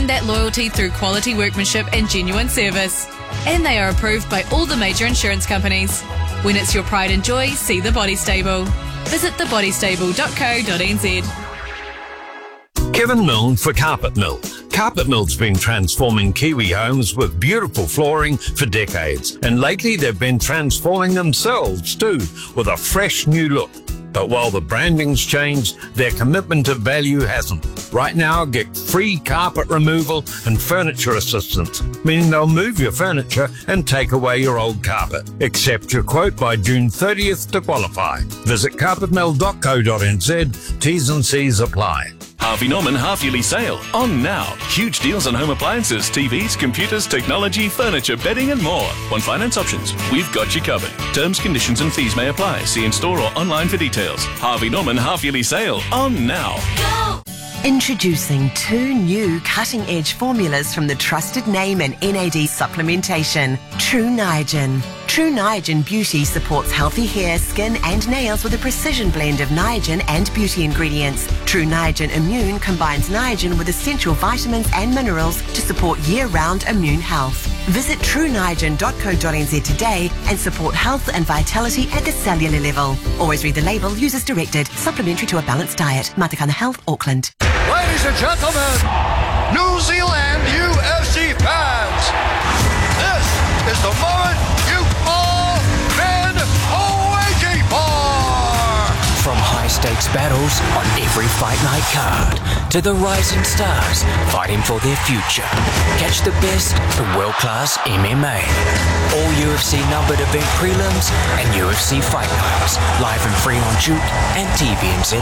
earn that loyalty through quality workmanship and genuine service. And they are approved by all the major insurance companies. When it's your pride and joy, see The Body Stable. Visit thebodystable.co.nz. Kevin Milne for Carpet Mill. Carpet Mill's been transforming Kiwi homes with beautiful flooring for decades, and lately they've been transforming themselves too with a fresh new look. But while the branding's changed, their commitment to value hasn't. Right now, get free carpet removal and furniture assistance, meaning they'll move your furniture and take away your old carpet. Accept your quote by June 30th to qualify. Visit carpetmill.co.nz. T's and C's apply. Harvey Norman half-yearly sale on now. Huge deals on home appliances, TVs, computers, technology, furniture, bedding and more. On finance options, we've got you covered. Terms, conditions and fees may apply. See in-store or online for details. Harvey Norman half-yearly sale on now. Go! Introducing 2 new cutting-edge formulas from the trusted name in NAD supplementation, True Niagen. True Niagen Beauty supports healthy hair, skin and nails with a precision blend of Niagen and beauty ingredients. True Niagen Immune combines Niagen with essential vitamins and minerals to support year-round immune health. Visit trueniagen.co.nz today and support health and vitality at the cellular level. Always read the label, use as directed. Supplementary to a balanced diet. Matakana Health, Auckland. Ladies and gentlemen, New Zealand UFC fans, this is the moment you've all been waiting for. From high-stakes battles on every fight night card to the rising stars fighting for their future. Catch the best in world-class MMA. All UFC numbered event prelims and UFC fight nights live and free on Juke and TVNZ+.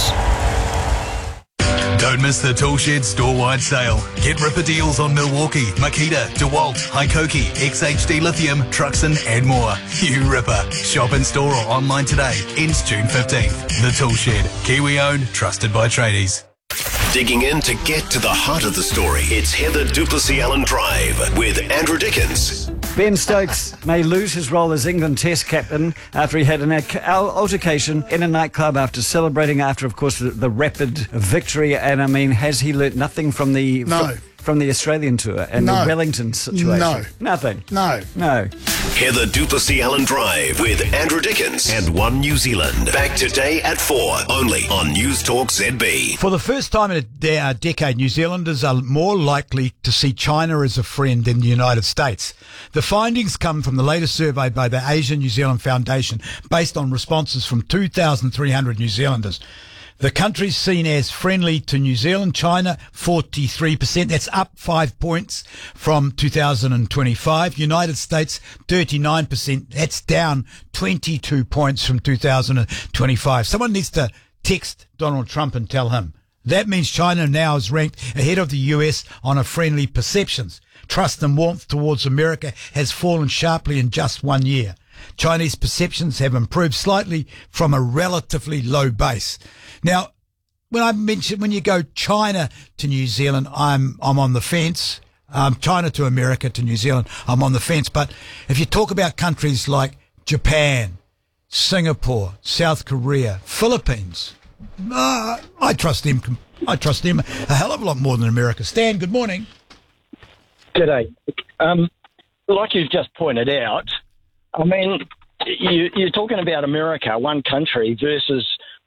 Don't miss the Toolshed store-wide sale. Get ripper deals on Milwaukee, Makita, DeWalt, Hikoki, XHD Lithium, Truxton and more. You ripper. Shop in store or online today. Ends June 15th. The Toolshed. Kiwi-owned, trusted by tradies. Digging in to get to the heart of the story. It's Heather Duplessis-Allen Drive with Andrew Dickens. Ben Stokes may lose his role as England Test captain after he had an altercation in a nightclub after celebrating of course, the rapid victory. And, I mean, has he learnt nothing from the... No. From the Australian tour and the Wellington situation? No. Nothing? No. Heather Duplessis-Allen Drive with Andrew Dickens and One New Zealand. Back today at 4, only on News Talk ZB. For the first time in a decade, New Zealanders are more likely to see China as a friend than the United States. The findings come from the latest survey by the Asian New Zealand Foundation, based on responses from 2,300 New Zealanders. The country's seen as friendly to New Zealand. China, 43%. That's up 5 points from 2025. United States, 39%. That's down 22 points from 2025. Someone needs to text Donald Trump and tell him. That means China now is ranked ahead of the US on a friendly perceptions. Trust and warmth towards America has fallen sharply in just 1 year. Chinese perceptions have improved slightly from a relatively low base. Now, when you go China to New Zealand, I'm on the fence. China to America to New Zealand, I'm on the fence. But if you talk about countries like Japan, Singapore, South Korea, Philippines, I trust them. I trust them a hell of a lot more than America. Stan, good morning. G'day. Like you've just pointed out, I mean, you're talking about America, one country, versus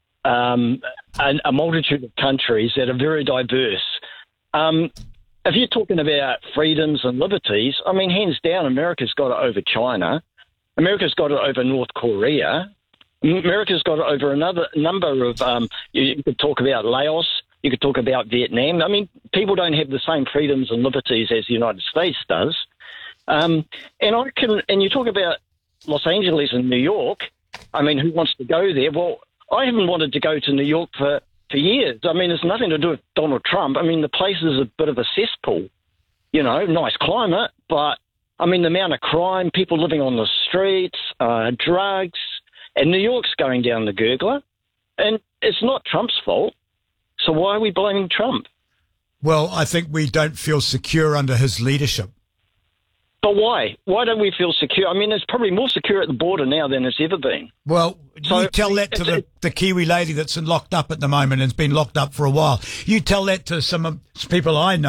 a multitude of countries that are very diverse. If you're talking about freedoms and liberties, I mean, hands down, America's got it over China. America's got it over North Korea. America's got it over another number of, you could talk about Laos, you could talk about Vietnam. I mean, people don't have the same freedoms and liberties as the United States does. And you talk about Los Angeles and New York. I mean, who wants to go there? Well, I haven't wanted to go to New York for years. I mean, it's nothing to do with Donald Trump. I mean, the place is a bit of a cesspool. You know, nice climate, but, I mean, the amount of crime, people living on the streets, drugs, and New York's going down the gurgler. And it's not Trump's fault. So why are we blaming Trump? Well, I think we don't feel secure under his leadership. But why? Why don't we feel secure? I mean, it's probably more secure at the border now than it's ever been. Well, you tell that to the Kiwi lady that's locked up at the moment and has been locked up for a while. You tell that to some people I know.